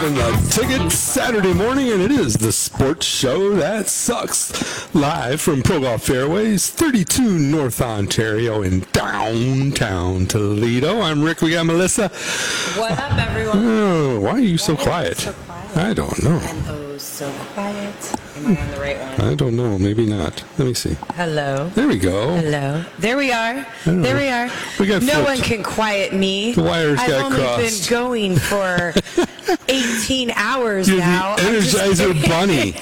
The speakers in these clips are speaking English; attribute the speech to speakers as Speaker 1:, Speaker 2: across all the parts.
Speaker 1: In the Ticket Saturday morning, and it is the sports show that sucks. Live from Pro Golf Fairways, 32 North Ontario in downtown Toledo. I'm Rick. We got Melissa.
Speaker 2: What up, everyone?
Speaker 1: Oh, why are you so quiet?
Speaker 2: So quiet?
Speaker 1: I don't know.
Speaker 2: I'm oh so quiet. Am I on the right one?
Speaker 1: I don't know. Maybe not. Let me see.
Speaker 2: Hello.
Speaker 1: There we go.
Speaker 2: Hello. There we are. There we are.
Speaker 1: We got
Speaker 2: no
Speaker 1: flipped.
Speaker 2: one can quiet me.
Speaker 1: The wires
Speaker 2: I've
Speaker 1: got
Speaker 2: only
Speaker 1: crossed.
Speaker 2: been going for 18 hours
Speaker 1: You're
Speaker 2: now.
Speaker 1: the Energizer Bunny.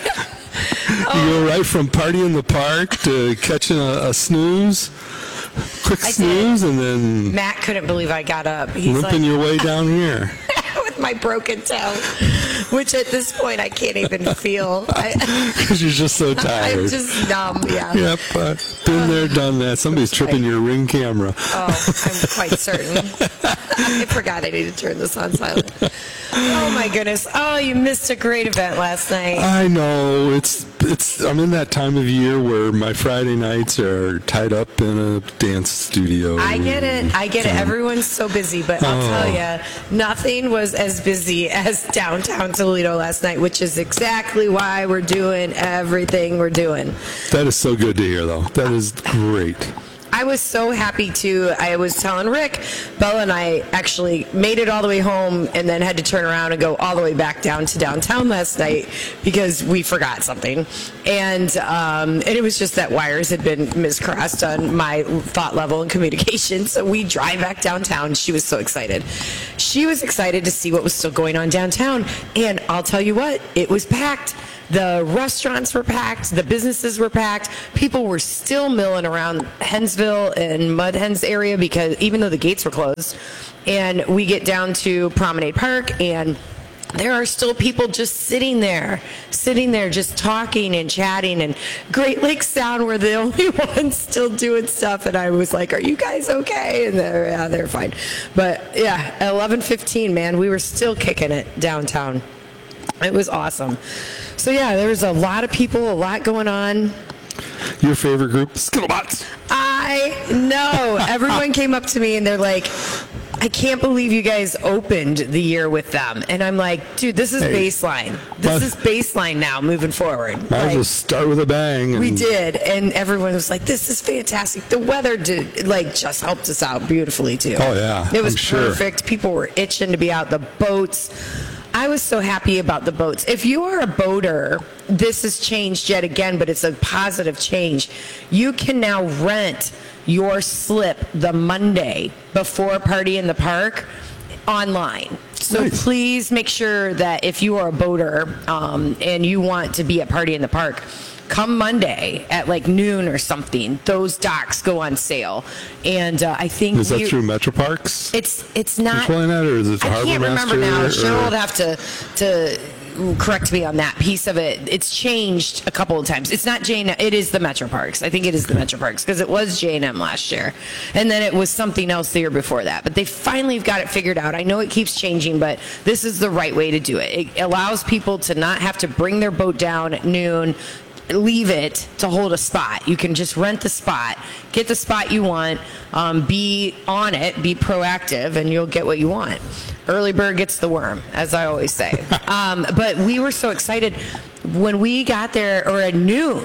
Speaker 1: You go right from party in the park to catching a snooze, quick snooze, and then
Speaker 2: Matt couldn't believe I got up. He's
Speaker 1: limping your way down here.
Speaker 2: with my broken toe, which at this point I can't even feel.
Speaker 1: Because you're just so tired.
Speaker 2: I'm just numb, yeah.
Speaker 1: Yep, been there, done that. Somebody's tripping your Ring camera.
Speaker 2: Oh, I'm quite certain. I forgot I need to turn this on silent. Oh my goodness! Oh, you missed a great event last night.
Speaker 1: I know I'm in that time of year where my Friday nights are tied up in a dance studio.
Speaker 2: I get it. Everyone's so busy, but I'll tell you, nothing was as busy as downtown Toledo last night, which is exactly why we're doing everything we're doing.
Speaker 1: That is so good to hear, though. That is great.
Speaker 2: I was so happy to. I was telling Rick, Bella and I actually made it all the way home and then had to turn around and go all the way back down to downtown last night because we forgot something. And it was just that wires had been miscrossed on my thought level and communication. So we drive back downtown. She was so excited. She was excited to see what was still going on downtown. And I'll tell you what, it was packed. The restaurants were packed. The businesses were packed. People were still milling around Hensville and Mud Hens area because even though the gates were closed, and we get down to Promenade Park and there are still people just sitting there just talking and chatting, and Great Lakes Sound were the only ones still doing stuff, and I was like, are you guys okay? And they're fine. But yeah, at 11:15, man, we were still kicking it downtown. It was awesome. So yeah, there was a lot of people, a lot going on.
Speaker 1: Your favorite group, Skittlebots.
Speaker 2: I know. Everyone came up to me and they're like, I can't believe you guys opened the year with them. And I'm like, dude, this is baseline. This is baseline now moving forward.
Speaker 1: Might as well start with a bang.
Speaker 2: We did. And everyone was like, this is fantastic. The weather just helped us out beautifully too.
Speaker 1: Oh yeah.
Speaker 2: It was
Speaker 1: sure.
Speaker 2: perfect. People were itching to be out. The boats. I was so happy about the boats. If you are a boater, this has changed yet again, but it's a positive change. You can now rent your slip the Monday before Party in the Park online. So
Speaker 1: nice.
Speaker 2: Please make sure that if you are a boater and you want to be at Party in the Park, come Monday at like noon or something. Those docks go on sale, and I think
Speaker 1: is that through Metro Parks?
Speaker 2: It's not.
Speaker 1: Controlling that, or is it
Speaker 2: I
Speaker 1: Harbor
Speaker 2: can't remember
Speaker 1: Master,
Speaker 2: now. Cheryl would have to correct me on that piece of it. It's changed a couple of times. It's not J&M. It is the Metro Parks. I think it is the Metro Parks because it was J&M last year, and then it was something else the year before that. But they finally have got it figured out. I know it keeps changing, but this is the right way to do it. It allows people to not have to bring their boat down at noon, leave it to hold a spot. You can just rent the spot, get the spot you want, be on it, be proactive, and you'll get what you want. Early bird gets the worm, as I always say. But we were so excited when we got there, or at noon,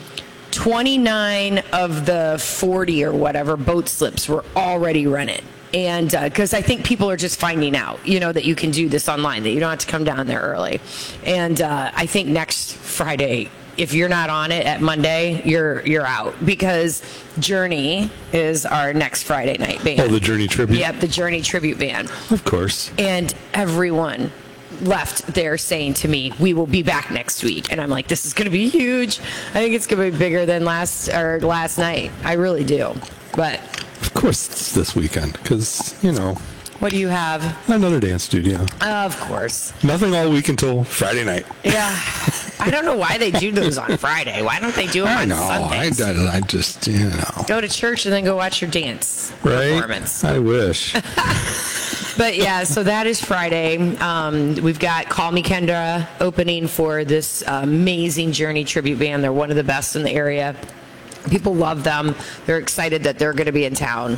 Speaker 2: 29 of the 40 or whatever boat slips were already rented. And because I think people are just finding out, that you can do this online, that you don't have to come down there early. And I think next Friday, if you're not on it at Monday, you're out, because Journey is our next Friday night band.
Speaker 1: Oh, the Journey tribute.
Speaker 2: Yep, the Journey tribute band.
Speaker 1: Of course.
Speaker 2: And everyone left there saying to me, we will be back next week. And I'm like, this is going to be huge. I think it's going to be bigger than last night. I really do. But
Speaker 1: of course it's this weekend, because
Speaker 2: what do you have?
Speaker 1: Another dance studio.
Speaker 2: Of course.
Speaker 1: Nothing all week until Friday night.
Speaker 2: Yeah. I don't know why they do those on Friday. Why don't they do them on Sundays?
Speaker 1: I just,
Speaker 2: Go to church and then go watch your dance performance.
Speaker 1: I wish.
Speaker 2: But yeah, so that is Friday. We've got Call Me Kendra opening for this amazing Journey tribute band. They're one of the best in the area. People love them. They're excited that they're going to be in town.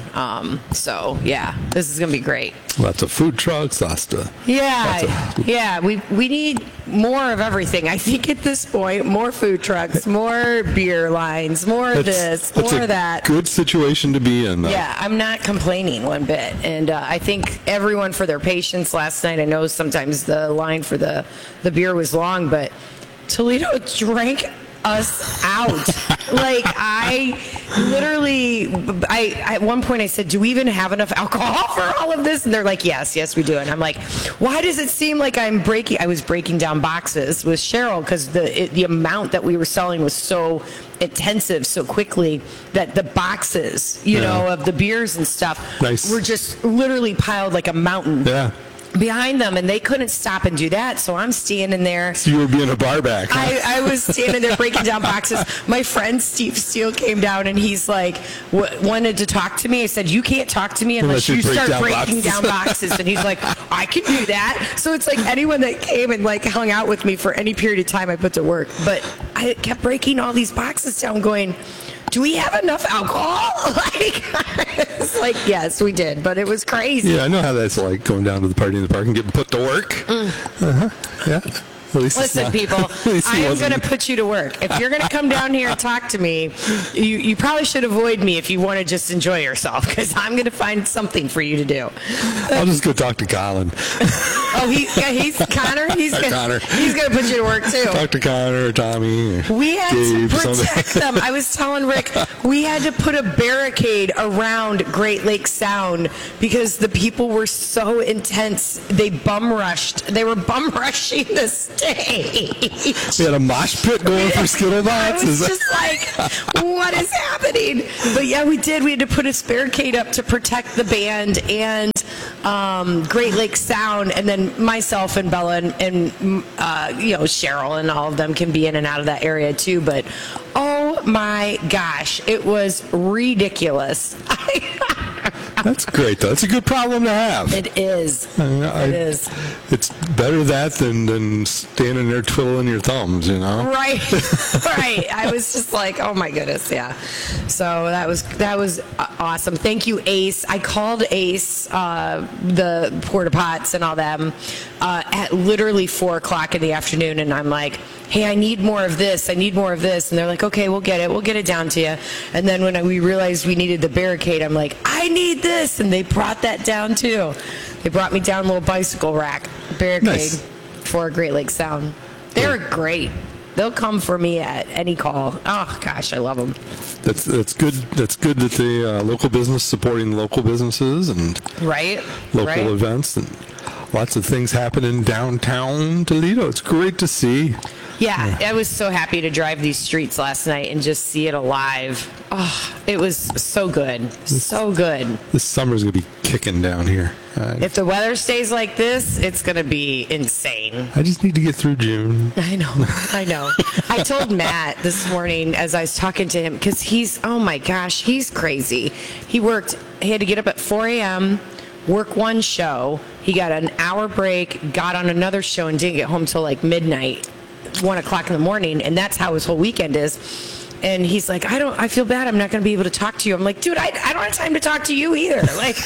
Speaker 2: So yeah, this is going to be great.
Speaker 1: Lots of food trucks, lots of
Speaker 2: Yeah. We need more of everything. I think at this point, more food trucks, more beer lines, more of this, more of that.
Speaker 1: Good situation to be in, though.
Speaker 2: Yeah, I'm not complaining one bit. And I think everyone for their patience last night. I know sometimes the line for the beer was long, but Toledo drank us out. Like, I literally, at one point I said, do we even have enough alcohol for all of this? And they're like, yes, we do. And I'm like, why does it seem like I was breaking down boxes with Cheryl because the amount that we were selling was so intensive so quickly that the boxes, you know, of the beers and stuff were just literally piled like a mountain.
Speaker 1: Yeah.
Speaker 2: Behind them, and they couldn't stop and do that, so I'm standing there.
Speaker 1: So you were being a barback, huh?
Speaker 2: I was standing there breaking down boxes. My friend Steve Steele came down, and he's like, wanted to talk to me. I said, you can't talk to me unless you start breaking down boxes. And he's like, I can do that. So it's like anyone that came and like hung out with me for any period of time I put to work. But I kept breaking all these boxes down going, do we have enough alcohol? It's like, yes, we did, but it was crazy.
Speaker 1: Yeah, I know how that's like going down to the party in the park and getting put to work. Yeah. At least
Speaker 2: listen, people, I am going to put you to work. If you're going to come down here and talk to me, you probably should avoid me if you want to just enjoy yourself, because I'm going to find something for you to do.
Speaker 1: I'll just go talk to Colin.
Speaker 2: Oh, he's Connor?
Speaker 1: Connor.
Speaker 2: He's going to put you to work, too.
Speaker 1: Talk to Connor or Tommy. Or
Speaker 2: we had
Speaker 1: Gabe,
Speaker 2: to protect them. I was telling Rick, we had to put a barricade around Great Lakes Sound because the people were so intense. They were bum rushing the stage.
Speaker 1: We had a mosh pit going for Skittledots.
Speaker 2: I was just like, what is happening? But yeah, we did. We had to put a barricade up to protect the band and Great Lakes Sound, and then myself and Bella and Cheryl and all of them can be in and out of that area too. But oh my gosh, it was ridiculous.
Speaker 1: That's great, though. It's a good problem to have.
Speaker 2: It is. It is.
Speaker 1: It's better that than standing there twiddling your thumbs, you know?
Speaker 2: Right. Right. I was just like, oh my goodness, yeah. So that was awesome. Thank you, Ace. I called Ace, the porta pots and all them, at literally 4:00 in the afternoon, and I'm like, hey, I need more of this. And they're like, okay, we'll get it down to you. And then when we realized we needed the barricade, I'm like, I need this. And they brought that down too. They brought me down a little bicycle rack barricade for Great Lakes Sound. They're great. They'll come for me at any call. Oh gosh, I love them.
Speaker 1: That's good. That's good that the local business supporting local businesses and local events and lots of things happen in downtown Toledo. It's great to see.
Speaker 2: Yeah, I was so happy to drive these streets last night and just see it alive. Oh, it was so good. So good. This
Speaker 1: summer's going to be kicking down here.
Speaker 2: If the weather stays like this, it's going to be insane.
Speaker 1: I just need to get through June.
Speaker 2: I know. I told Matt this morning as I was talking to him, because he's crazy. He had to get up at 4 a.m., work one show. He got an hour break, got on another show, and didn't get home till like midnight. 1 o'clock in the morning, and that's how his whole weekend is. And he's like, I feel bad. I'm not going to be able to talk to you. I'm like, dude, I don't have time to talk to you either.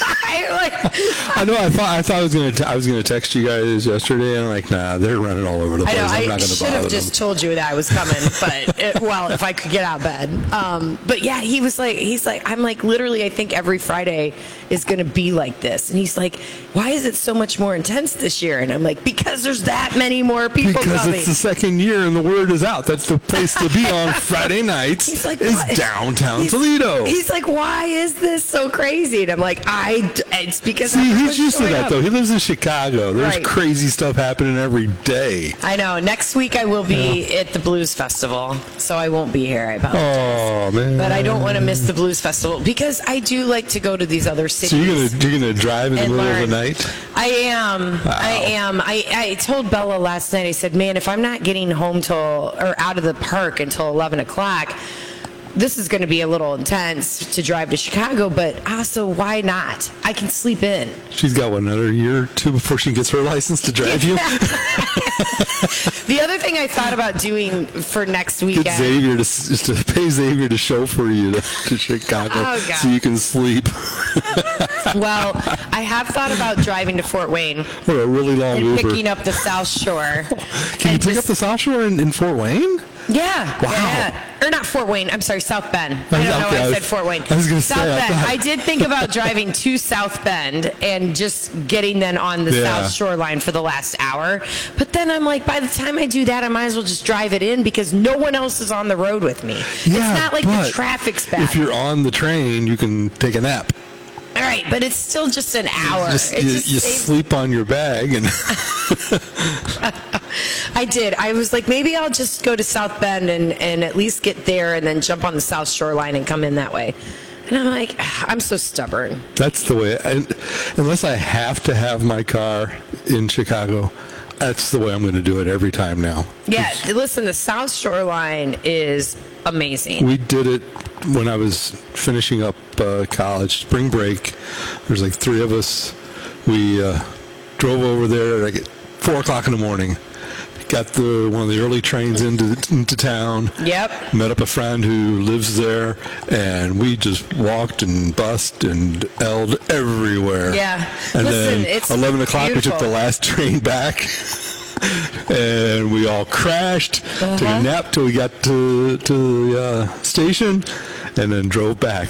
Speaker 1: I know. I thought I was going to text you guys yesterday, and I'm like, nah, they're running all over the place. I'm not going to bother them.
Speaker 2: I should have just told you that I was coming, but if I could get out of bed. But yeah, he's like, I'm like, literally, I think every Friday is going to be like this. And he's like, why is it so much more intense this year? And I'm like, because there's that many more people coming.
Speaker 1: Because it's the second year and the word is out. That's the place to be on Friday night. He's like, is downtown Toledo.
Speaker 2: He's like, why is this so crazy? And I'm like, it's because
Speaker 1: he's used to that though. He lives in Chicago. There's crazy stuff happening every day.
Speaker 2: I know. Next week I will be at the Blues Festival, so I won't be here. I apologize.
Speaker 1: Oh man!
Speaker 2: But I don't want to miss the Blues Festival because I do like to go to these other cities.
Speaker 1: So you're gonna drive in the middle of the night?
Speaker 2: I am. Wow. I am. I told Bella last night. I said, man, if I'm not getting home out of the park until 11 o'clock. this is going to be a little intense to drive to Chicago, but also why not? I can sleep in.
Speaker 1: She's got another year or two before she gets her license to drive you.
Speaker 2: The other thing I thought about doing for next weekend.
Speaker 1: Get Xavier to pay Xavier to chauffeur you to Chicago so you can sleep.
Speaker 2: Well, I have thought about driving to Fort Wayne.
Speaker 1: Or a really long
Speaker 2: and
Speaker 1: Uber.
Speaker 2: Picking up the South Shore.
Speaker 1: Can you pick up the South Shore in Fort Wayne?
Speaker 2: Yeah.
Speaker 1: Wow.
Speaker 2: Yeah. Or not Fort Wayne. I'm sorry, South Bend. I don't know why I said Fort Wayne.
Speaker 1: I was going to
Speaker 2: South
Speaker 1: say.
Speaker 2: Bend. I did think about driving to South Bend and just getting then on the South Shore line for the last hour. But then I'm like, by the time I do that, I might as well just drive it in because no one else is on the road with me.
Speaker 1: Yeah,
Speaker 2: it's not like the traffic's bad.
Speaker 1: If you're on the train, you can take a nap.
Speaker 2: All right, but it's still just an hour.
Speaker 1: You sleep on your bag and.
Speaker 2: I did. I was like, maybe I'll just go to South Bend and at least get there and then jump on the South Shore line and come in that way. And I'm like, I'm so stubborn.
Speaker 1: That's the way. Unless I have to have my car in Chicago, that's the way I'm going to do it every time now.
Speaker 2: Yeah, listen, the South Shore line is amazing.
Speaker 1: We did it when I was finishing up college, spring break. There's like 3 of us. We drove over there at 4 o'clock in the morning. Got one of the early trains into town.
Speaker 2: Yep.
Speaker 1: Met up a friend who lives there, and we just walked and bussed and L'd everywhere.
Speaker 2: Yeah.
Speaker 1: And
Speaker 2: listen,
Speaker 1: then
Speaker 2: it's
Speaker 1: 11 o'clock
Speaker 2: beautiful.
Speaker 1: we took the last train back. And we all crashed, took a nap till we got to the station, and then drove back.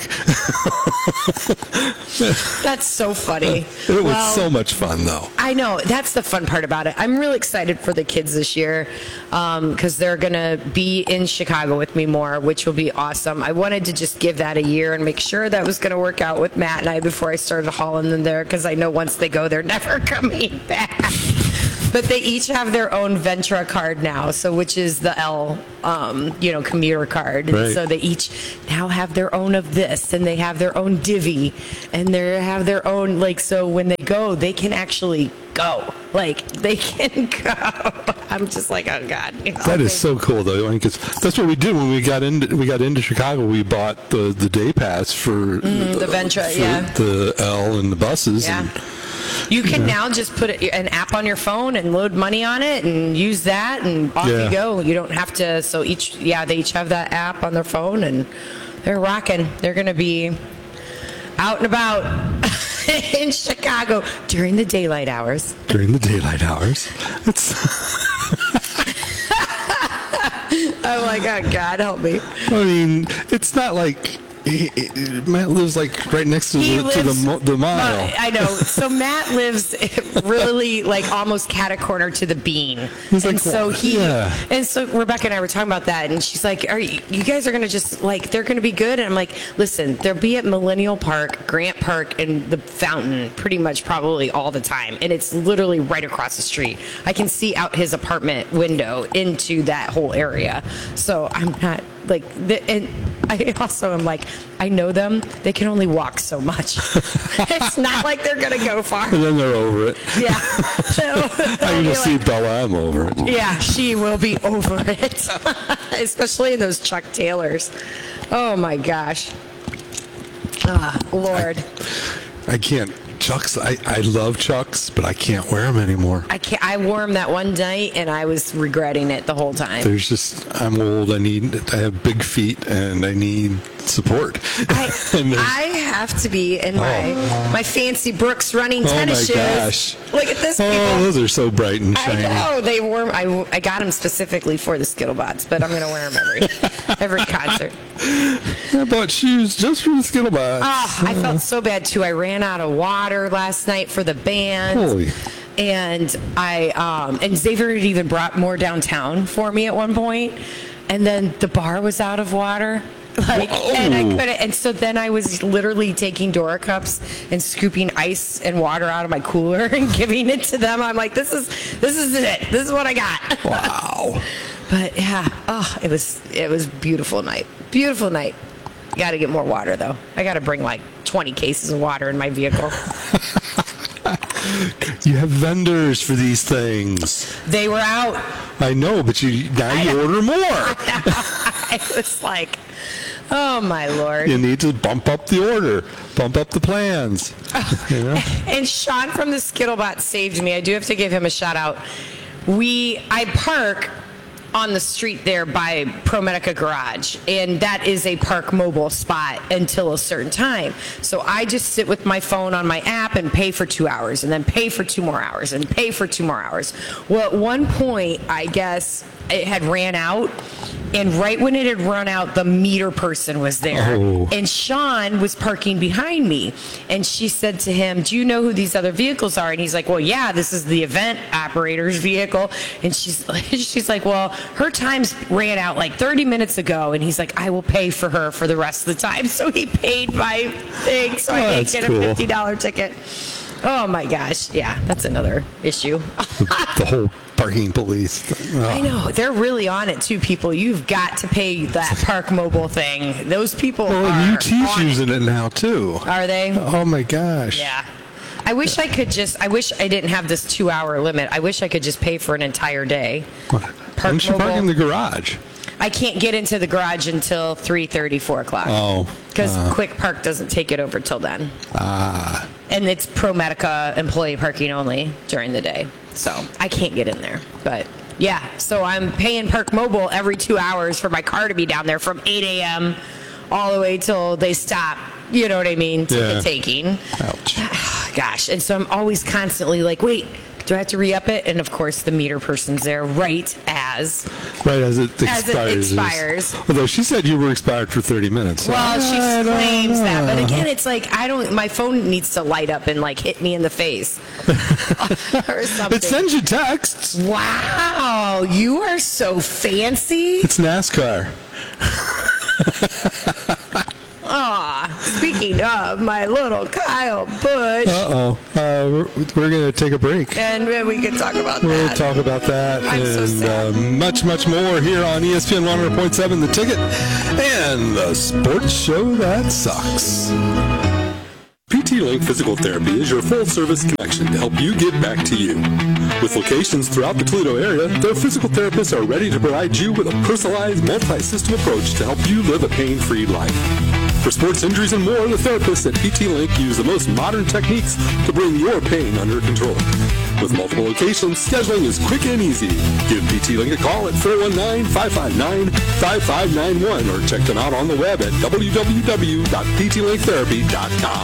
Speaker 2: That's so funny.
Speaker 1: It was so much fun, though.
Speaker 2: I know. That's the fun part about it. I'm really excited for the kids this year because they're going to be in Chicago with me more, which will be awesome. I wanted to just give that a year and make sure that was going to work out with Matt and I before I started hauling them there because I know once they go, they're never coming back. But they each have their own Ventra card now, so which is the L, commuter card.
Speaker 1: Right.
Speaker 2: So they each now have their own of this, and they have their own divvy, and they have their own so when they go, they can actually go. They can go. I'm just like, oh God.
Speaker 1: That is so cool, though, because that's what we did when we got into Chicago. We bought the day pass for
Speaker 2: the Ventra,
Speaker 1: the L and the buses.
Speaker 2: Yeah.
Speaker 1: And,
Speaker 2: you can now just put an app on your phone and load money on it and use that and off you go. You don't have to. So they each have that app on their phone and they're rocking. They're going to be out and about in Chicago during the daylight hours.
Speaker 1: During the daylight hours.
Speaker 2: Oh my God, help me.
Speaker 1: I mean, it's not like Matt lives right next to the mile.
Speaker 2: I know. So Matt lives really almost cat-a-corner to the Bean. And so Rebecca and I were talking about that, and she's like, you guys are going to just they're going to be good? And I'm like, listen, they'll be at Millennial Park, Grant Park, and the Fountain pretty much probably all the time. And it's literally right across the street. I can see out his apartment window into that whole area. So I'm not and I also am I know them. They can only walk so much. It's not like they're going to go far.
Speaker 1: And then they're over it.
Speaker 2: Yeah.
Speaker 1: I can just see Bella. I'm over it.
Speaker 2: Yeah, she will be over it. Especially in those Chuck Taylors. Oh, my gosh. Lord.
Speaker 1: I can't. Chucks, I love Chucks, but I can't wear them anymore.
Speaker 2: I wore them that one night, and I was regretting it the whole time.
Speaker 1: I'm old. I have big feet, and I need support.
Speaker 2: I have to be in my fancy Brooks running tennis shoes.
Speaker 1: Gosh.
Speaker 2: Look at this, people.
Speaker 1: Oh, those are so bright and shiny.
Speaker 2: I know. I got them specifically for the Skittlebots, but I'm going to wear them every concert.
Speaker 1: I bought shoes just for the Skittlebots.
Speaker 2: I felt so bad, too. I ran out of water last night for the band.
Speaker 1: Holy.
Speaker 2: And and Xavier had even brought more downtown for me at one point. And then the bar was out of water. And I couldn't. And so then I was literally taking Dora cups and scooping ice and water out of my cooler and giving it to them. I'm like, this is it. This is what I got.
Speaker 1: Wow.
Speaker 2: But yeah, it was beautiful night. Beautiful night. Got to get more water though. I got to bring 20 cases of water in my vehicle.
Speaker 1: You have vendors for these things.
Speaker 2: They were out.
Speaker 1: I know, but now you order more.
Speaker 2: I was like, oh, my Lord.
Speaker 1: You need to bump up the order, bump up the plans. You know?
Speaker 2: And Sean from the Skittlebot saved me. I do have to give him a shout out. I park on the street there by ProMedica Garage, and that is a Park Mobile spot until a certain time. So I just sit with my phone on my app and pay for 2 hours, and then pay for 2 more hours, and pay for 2 more hours. Well, at one point, I guess it had ran out, and right when it had run out, the meter person was there.
Speaker 1: Oh.
Speaker 2: And Sean was parking behind me, and she said to him, do you know who these other vehicles are? And he's like, well, yeah, this is the event operator's vehicle. And she's like, well, her times ran out like 30 minutes ago. And he's like, I will pay for her for the rest of the time. So he paid my thing, so I didn't get
Speaker 1: cool.
Speaker 2: a $50 ticket. Oh my gosh. Yeah, that's another issue.
Speaker 1: The whole parking police.
Speaker 2: I know. They're really on it too, people. You've got to pay that Park Mobile thing. Those people are
Speaker 1: UT's
Speaker 2: on
Speaker 1: using it now, too.
Speaker 2: Are they?
Speaker 1: Oh, my gosh.
Speaker 2: Yeah. I wish I didn't have this 2 hour limit. I wish I could just pay for an entire day.
Speaker 1: Why don't you park in the garage?
Speaker 2: I can't get into the garage until 3:30, 4 o'clock.
Speaker 1: Oh.
Speaker 2: Because Quick Park doesn't take it over till then.
Speaker 1: Ah.
Speaker 2: And it's ProMedica employee parking only during the day. So I can't get in there. But yeah, so I'm paying Park Mobile every 2 hours for my car to be down there from 8 a.m. all the way till they stop. You know what I mean? Ticket taking.
Speaker 1: Ouch.
Speaker 2: Gosh. And so I'm always constantly like, wait, do I have to re-up it? And of course, the meter person's there right as
Speaker 1: it expires. Although she said you were expired for 30 minutes. So
Speaker 2: well, she claims that. But again, it's like, my phone needs to light up and like hit me in the face. Or something.
Speaker 1: It sends you texts.
Speaker 2: Wow. You are so fancy.
Speaker 1: It's NASCAR.
Speaker 2: Speaking of my little Kyle Busch.
Speaker 1: We're going to take a break.
Speaker 2: And we can talk about
Speaker 1: We'll
Speaker 2: that.
Speaker 1: talk about that
Speaker 2: I'm so sad.
Speaker 1: much, much more here on ESPN 100.7 The Ticket and the sports show that sucks. PT Link Physical Therapy is your full-service connection to help you get back to you. With locations throughout the Toledo area, their physical therapists are ready to provide you with a personalized, multi-system approach to help you live a pain-free life. For sports injuries and more, the therapists at PT Link use the most modern techniques to bring your pain under control. With multiple locations, scheduling is quick and easy. Give PT Link a call at 419-559-5591 or check them out on the web at www.ptlinktherapy.com.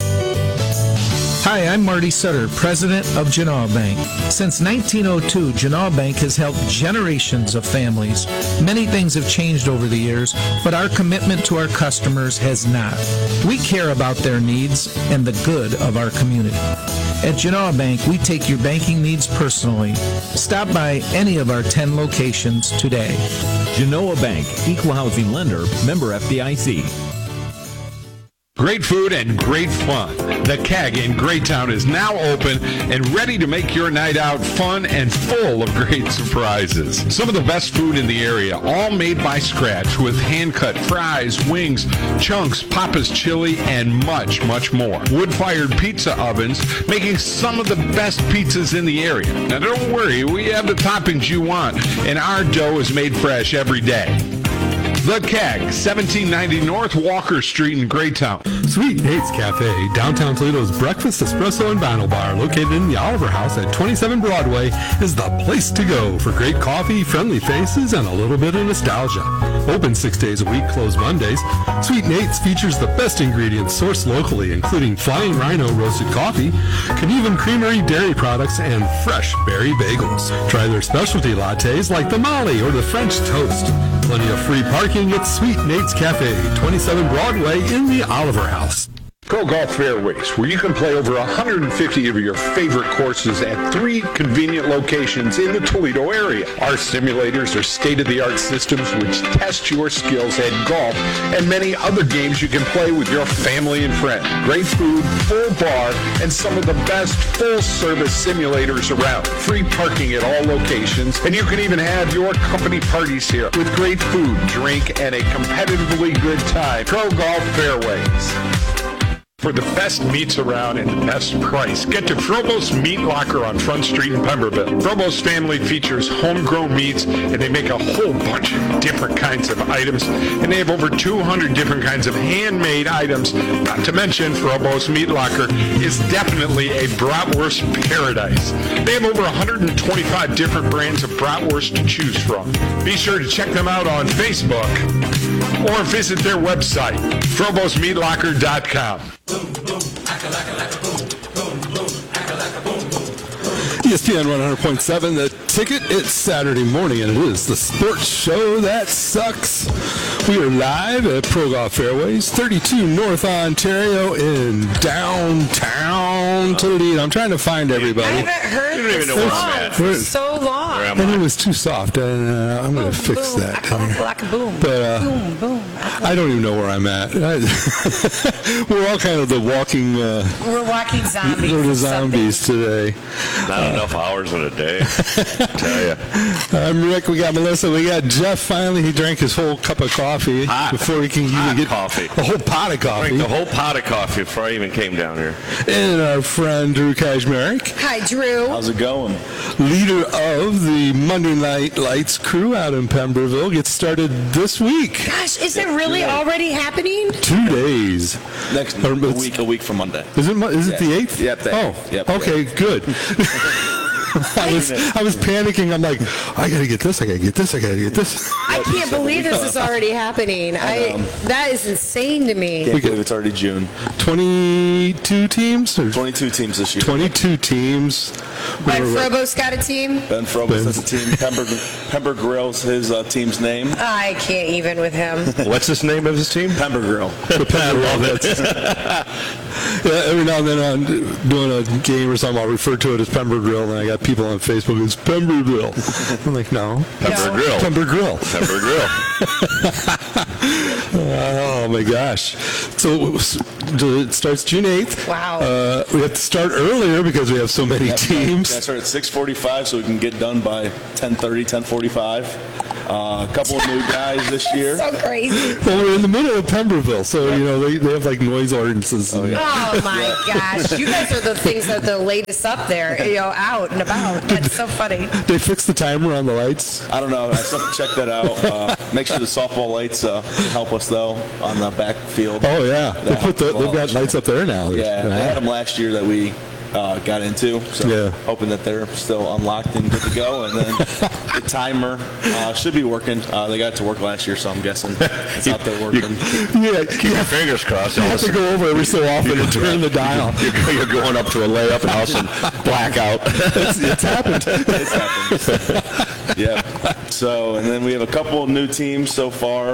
Speaker 3: Hi, I'm Marty Sutter, president of Genoa Bank. Since 1902, Genoa Bank has helped generations of families. Many things have changed over the years, but our commitment to our customers has not. We care about their needs and the good of our community. At Genoa Bank, we take your banking needs personally. Stop by any of our 10 locations today.
Speaker 4: Genoa Bank, equal housing lender, member FDIC.
Speaker 5: Great food and great fun. The Keg in Greytown is now open and ready to make your night out fun and full of great surprises. Some of the best food in the area, all made by scratch with hand-cut fries, wings, chunks, Papa's chili, and much, much more. Wood-fired pizza ovens making some of the best pizzas in the area. Now don't worry, we have the toppings you want, and our dough is made fresh every day. The Keg, 1790 North Walker Street in Greytown.
Speaker 1: Sweet Nate's Cafe, downtown Toledo's breakfast, espresso, and vinyl bar, located in the Oliver House at 27 Broadway, is the place to go for great coffee, friendly faces, and a little bit of nostalgia. Open 6 days a week, closed Mondays. Sweet Nate's features the best ingredients sourced locally, including Flying Rhino roasted coffee, Canevan Creamery dairy products, and fresh berry bagels. Try their specialty lattes like the Molly or the French toast. Plenty of free parking at Sweet Nate's Cafe, 27 Broadway in the Oliver House.
Speaker 5: Pro Golf Fairways, where you can play over 150 of your favorite courses at 3 convenient locations in the Toledo area. Our simulators are state-of-the-art systems which test your skills at golf and many other games you can play with your family and friends. Great food, full bar, and some of the best full-service simulators around. Free parking at all locations, and you can even have your company parties here with great food, drink, and a competitively good time. Pro Golf Fairways. For the best meats around and the best price, get to Frobos Meat Locker on Front Street in Pemberville. Frobos family features homegrown meats, and they make a whole bunch of different kinds of items, and they have over 200 different kinds of handmade items. Not to mention, Frobos Meat Locker is definitely a bratwurst paradise. They have over 125 different brands of bratwurst to choose from. Be sure to check them out on Facebook or visit their website, frobosmeatlocker.com.
Speaker 1: ESPN 100.7, The Ticket. It's Saturday morning, and it is the sports show that sucks. We are live at Pro Golf Fairways, 32 North Ontario in downtown Toledo. I'm trying to find
Speaker 2: I
Speaker 1: everybody.
Speaker 2: haven't heard
Speaker 6: You don't even
Speaker 2: this
Speaker 6: know where
Speaker 2: song
Speaker 6: I'm at.
Speaker 2: for so long.
Speaker 6: Where am
Speaker 1: And
Speaker 6: I?
Speaker 1: it was too soft, and I'm going to fix
Speaker 2: Boom,
Speaker 1: that.
Speaker 2: boom.
Speaker 1: But,
Speaker 2: boom, boom.
Speaker 1: I don't even know where I'm at. We're all kind of the walking
Speaker 2: We're walking zombies.
Speaker 1: we're the
Speaker 2: of something.
Speaker 1: zombies today.
Speaker 6: Not enough hours in a day. I tell you.
Speaker 1: I'm Rick. We got Melissa. We got Jeff. Finally, he drank his whole cup of coffee
Speaker 6: Hot.
Speaker 1: before he can even
Speaker 6: Hot
Speaker 1: get
Speaker 6: coffee.
Speaker 1: a whole pot of coffee.
Speaker 6: Drank the whole pot of coffee before I even came down here.
Speaker 1: And our friend Drew Kajmarek,
Speaker 2: Hi, Drew.
Speaker 7: How's it going?
Speaker 1: leader of the Monday Night Lights crew out in Pemberville, gets started this week.
Speaker 2: Gosh, is it really already happening?
Speaker 1: 2 days.
Speaker 7: Next
Speaker 1: Or
Speaker 7: a
Speaker 1: it's-
Speaker 7: week from Monday.
Speaker 1: Is it? Is it
Speaker 7: Yeah.
Speaker 1: the 8th?
Speaker 7: Yep, the
Speaker 1: Oh,
Speaker 7: 8th. Yep.
Speaker 1: okay, good. I was panicking. I'm like, I gotta get this. I gotta get this. I gotta get this.
Speaker 2: I can't believe this is already happening. That is insane to me.
Speaker 7: Can't believe it's already June.
Speaker 1: 22 teams or
Speaker 7: 22 teams this year.
Speaker 1: 22 teams.
Speaker 2: But
Speaker 1: We're-
Speaker 2: Frobos got a team?
Speaker 7: Ben Frobos has a team. Pember Grill's his team's name.
Speaker 2: I can't even with him.
Speaker 6: What's the name of his team?
Speaker 7: Pember Grill.
Speaker 6: I love it.
Speaker 1: Yeah, every now and then I'm doing a game or something, I'll refer to it as Pember Grill, and I got people on Facebook, it's Pember Grill. I'm like, no.
Speaker 6: Pember Grill.
Speaker 1: Pember Grill.
Speaker 6: Pember Grill.
Speaker 1: Oh, my gosh. So it starts June 8th.
Speaker 2: Wow.
Speaker 1: We have to start earlier because we have so many teams.
Speaker 7: That's right, at 6:45, so we can get done by 10:30, 10:45. A couple of new guys this year.
Speaker 2: So crazy.
Speaker 1: Well, we're in the middle of Pemberville, so, you know, they have like noise ordinances.
Speaker 2: Oh my gosh. You guys are the things that the latest up there, out and about. That's so funny.
Speaker 1: They fixed the timer on the lights.
Speaker 7: I don't know. I still have to check that out. Make sure the softball lights help us, though, on the backfield.
Speaker 1: Oh, yeah. They've got lights up there now.
Speaker 7: Yeah, they had them last year that we got into. So
Speaker 1: Yeah.
Speaker 7: hoping that they're still unlocked and good to go. And then the timer should be working. They got it to work last year, so I'm guessing it's out there working.
Speaker 1: Yeah,
Speaker 6: Keep your fingers crossed.
Speaker 1: you have to go over every so often and turn the dial.
Speaker 6: You're going up to a layup and all of a sudden blackout.
Speaker 1: It's happened.
Speaker 7: It's happened. Yeah. So, and then we have a couple of new teams so far.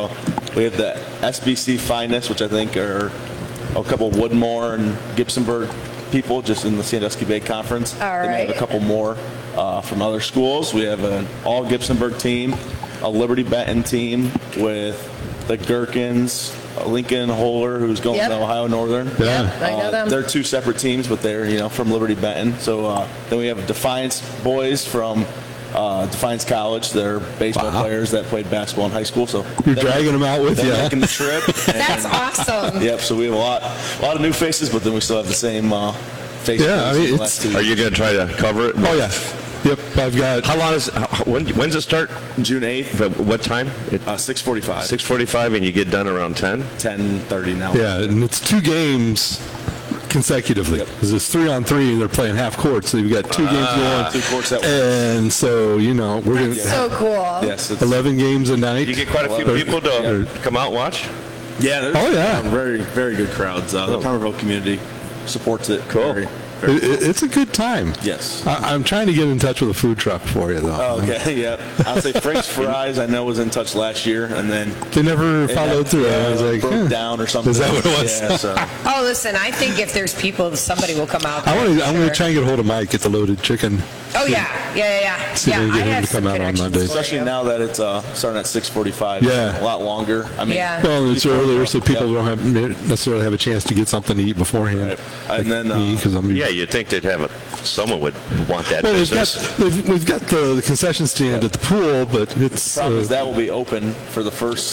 Speaker 7: We have the SBC Finest, which I think are a couple Woodmore and Gibsonburg people just in the Sandusky Bay Conference.
Speaker 2: All
Speaker 7: Then we have
Speaker 2: right.
Speaker 7: a couple more from other schools. We have an all Gibsonburg team, a Liberty Benton team with the Gherkins, Lincoln Holler, who's going
Speaker 2: Yep.
Speaker 7: to Ohio Northern.
Speaker 1: Yeah.
Speaker 2: I know them.
Speaker 7: They're two separate teams, but they're from Liberty Benton. So then we have Defiance boys from Defiance College. They're baseball players that played basketball in high school. So
Speaker 1: You're dragging them out with
Speaker 7: they're
Speaker 1: you.
Speaker 7: making the trip.
Speaker 2: That's
Speaker 7: And-
Speaker 2: awesome.
Speaker 7: Yep. So we have a lot of new faces, but then we still have the same faces.
Speaker 1: Yeah, I
Speaker 7: from
Speaker 1: mean,
Speaker 7: the last 2
Speaker 6: Are you going to try to cover it?
Speaker 1: Oh, yeah. Yep, I've got.
Speaker 6: How long is? When's it start?
Speaker 7: June 8th,
Speaker 6: But what time?
Speaker 7: 6:45,
Speaker 6: 6:45, and you get done around 10.
Speaker 7: 10:30 now.
Speaker 1: Yeah, and it's 2 games consecutively. Because it's 3-on-3, and they're playing half court, so you've got 2 games going.
Speaker 7: 2 courts at once.
Speaker 1: And so, we're going to
Speaker 2: So cool.
Speaker 7: Yes. It's,
Speaker 1: 11 games a night.
Speaker 6: You get quite a few people to come out and watch.
Speaker 7: yeah. There's
Speaker 1: Oh, yeah.
Speaker 7: Very, very good crowds. The Pemberville community supports it.
Speaker 6: Cool.
Speaker 7: Very,
Speaker 1: It's a good time.
Speaker 7: yes.
Speaker 1: I'm trying to get in touch with a food truck for you, though.
Speaker 7: Oh, okay, yeah. I'll say Frank's Fries, I know, was in touch last year, and then
Speaker 1: They never followed through.
Speaker 7: Yeah,
Speaker 1: I was like,
Speaker 7: broke down or something.
Speaker 1: Is that what it was?
Speaker 7: Yeah, so.
Speaker 2: Oh, listen, I think if there's people, somebody will come out.
Speaker 1: I'm
Speaker 2: there,
Speaker 1: going
Speaker 2: sure.
Speaker 1: to try and get a hold of Mike, get the loaded chicken.
Speaker 2: Oh, yeah.
Speaker 1: See if we can get
Speaker 2: I
Speaker 1: him
Speaker 2: have
Speaker 1: to come
Speaker 2: some
Speaker 1: out on
Speaker 2: connections
Speaker 1: Monday.
Speaker 2: for
Speaker 7: Especially
Speaker 2: you.
Speaker 7: now that it's starting at 6:45.
Speaker 1: Yeah.
Speaker 7: A lot longer. I mean,
Speaker 2: Yeah.
Speaker 1: Well, it's earlier, so people
Speaker 7: Yep.
Speaker 1: don't have necessarily have a chance to get something to eat beforehand.
Speaker 7: Right. And then,
Speaker 1: because I'm
Speaker 6: Yeah, you'd think they'd have someone would want that
Speaker 1: well,
Speaker 6: business.
Speaker 1: we've got the concession stand at the pool, but it's
Speaker 7: the problem is that will be open for the first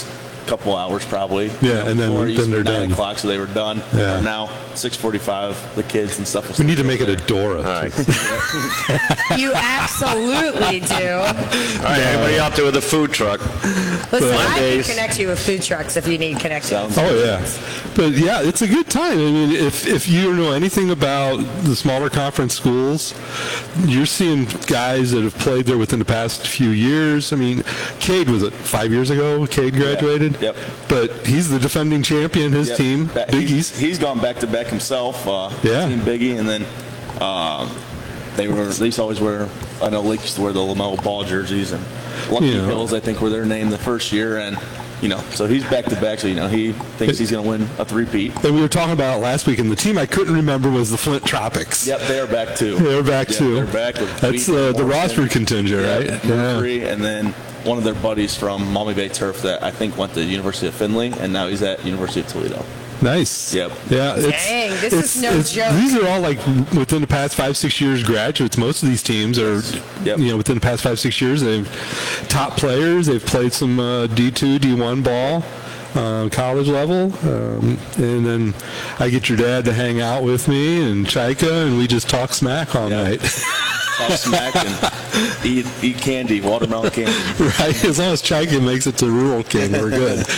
Speaker 7: couple hours probably.
Speaker 1: Yeah, and then
Speaker 7: before it used to
Speaker 1: they're
Speaker 7: be 9
Speaker 1: done.
Speaker 7: o'clock, so they were done.
Speaker 1: Yeah.
Speaker 7: Or now 6:45, the kids and stuff.
Speaker 1: We need to make it a Dora.
Speaker 6: All right.
Speaker 2: You absolutely do.
Speaker 6: All right, anybody out there with a food truck?
Speaker 2: Listen, I can
Speaker 6: Mondays.
Speaker 2: connect you with food trucks if you need connections.
Speaker 7: Sounds
Speaker 1: Oh yeah, but yeah, it's a good time. I mean, if you know anything about the smaller conference schools, you're seeing guys that have played there within the past few years. I mean, Cade was it 5 years ago? Cade graduated.
Speaker 7: Yep.
Speaker 1: But he's the defending champion. His
Speaker 7: Yep.
Speaker 1: team,
Speaker 7: That-
Speaker 1: Biggie's.
Speaker 7: He's gone back to back himself.
Speaker 1: Yeah.
Speaker 7: Team Biggie, and then they used to always wear. I know Lake used to wear the LaMelo Ball jerseys, and Lucky
Speaker 1: You know.
Speaker 7: Hills I think were their name the first year, and so he's back to back. So he thinks he's going to win a three-peat.
Speaker 1: And we were talking about it last week, and the team I couldn't remember was the Flint Tropics.
Speaker 7: Yep, they are back too.
Speaker 1: They're back
Speaker 7: Yep,
Speaker 1: too.
Speaker 7: They're back. With
Speaker 1: That's
Speaker 7: Wheaton,
Speaker 1: the
Speaker 7: Morrison.
Speaker 1: Rossford contingent, right?
Speaker 7: Yep, Murphy, and then one of their buddies from Maumee Bay Turf that I think went to the University of Findlay, and now he's at University of Toledo.
Speaker 1: Nice.
Speaker 7: Yep.
Speaker 1: Yeah.
Speaker 2: Dang, this is no joke.
Speaker 1: These are all like within the past 5-6 years graduates. Most of these teams are,
Speaker 7: Yep.
Speaker 1: within the past 5-6 years, they've top players. They've played some D2, D1 ball, college level, and then I get your dad to hang out with me and Chaika, and we just talk smack all
Speaker 7: Yep.
Speaker 1: night.
Speaker 7: Talk smack and eat candy, watermelon candy.
Speaker 1: Right? As long as Chaika makes it to Rural King, we're good.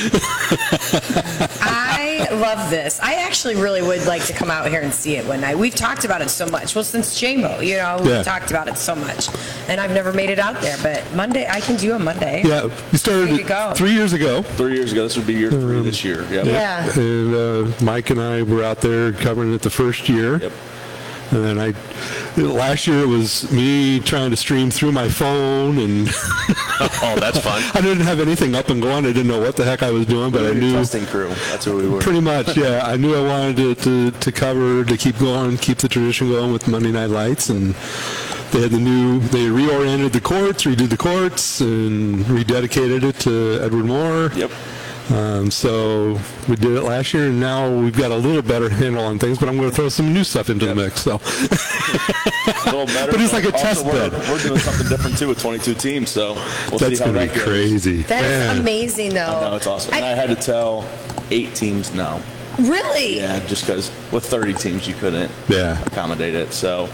Speaker 2: I love this. I actually really would like to come out here and see it one night. We've talked about it so much. Well, since JMO, we've
Speaker 1: Yeah.
Speaker 2: talked about it so much. And I've never made it out there. But Monday, I can do a Monday.
Speaker 1: Yeah, we started
Speaker 2: There you go.
Speaker 1: 3 years ago.
Speaker 7: 3 years ago, this would be year 3 this year. Yep.
Speaker 2: Yeah.
Speaker 1: And Mike and I were out there covering it the first year.
Speaker 7: Yep.
Speaker 1: And then last year it was me trying to stream through my phone, and
Speaker 6: Oh, that's fun.
Speaker 1: I didn't have anything up and going. I didn't know what the heck I was doing, but I
Speaker 7: Your
Speaker 1: knew
Speaker 7: testing crew. That's who we were.
Speaker 1: pretty much, yeah. I knew I wanted to cover, to keep going, keep the tradition going with Monday Night Lights, and they reoriented the courts, redid the courts, and rededicated it to Edward Moore.
Speaker 7: Yep.
Speaker 1: So we did it last year, and now we've got a little better handle on things. But I'm going to throw some new stuff into the mix. So,
Speaker 7: A little better.
Speaker 1: But it's like a
Speaker 7: also
Speaker 1: test
Speaker 7: we're,
Speaker 1: bed.
Speaker 7: We're doing something different too with 22 teams, so we'll
Speaker 1: that's
Speaker 7: see how
Speaker 1: going to
Speaker 7: that
Speaker 1: be
Speaker 7: goes.
Speaker 1: crazy.
Speaker 2: That is
Speaker 1: Man.
Speaker 2: amazing, though.
Speaker 7: No, it's awesome. And I had to tell 8 teams no.
Speaker 2: Really?
Speaker 7: Yeah, just because with 30 teams you couldn't
Speaker 1: Yeah.
Speaker 7: accommodate it. So